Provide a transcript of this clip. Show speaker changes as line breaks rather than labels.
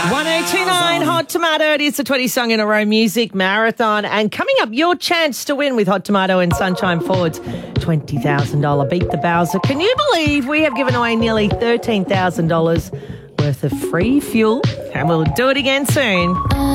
1029 Hot Tomato. It is the 20 song in a row music marathon. And coming up, your chance to win with Hot Tomato and Sunshine Ford's $20,000 Beat the Bowser. Can you believe we have given away nearly $13,000 worth of free fuel? And we'll do it again soon.